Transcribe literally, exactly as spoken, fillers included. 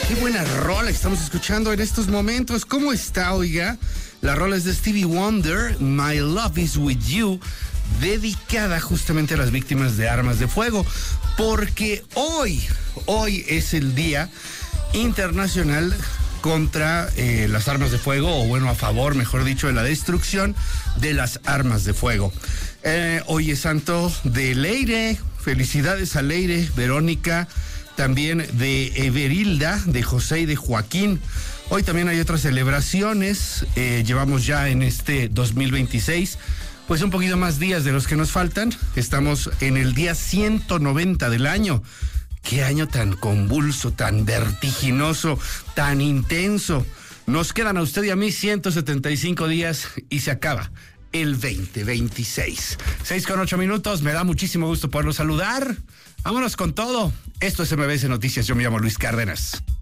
Qué buena rola estamos escuchando en estos momentos. ¿Cómo está, oiga? La rola es de Stevie Wonder, My Love Is With You, dedicada justamente a las víctimas de armas de fuego, porque hoy, hoy es el Día Internacional contra eh, las armas de fuego, o bueno, a favor, mejor dicho, de la destrucción de las armas de fuego. Eh, hoy es santo de Leire, felicidades a Leire, Verónica, también de Everilda, de José y de Joaquín. Hoy también hay otras celebraciones, eh, llevamos ya en este dos mil veintiséis, pues un poquito más días de los que nos faltan. Estamos en el día ciento noventa del año. Qué año tan convulso, tan vertiginoso, tan intenso. Nos quedan a usted y a mí ciento setenta y cinco días y se acaba el veinte veintiséis. seis con ocho minutos, me da muchísimo gusto poderlo saludar. Vámonos con todo. Esto es M B S Noticias, yo me llamo Luis Cárdenas.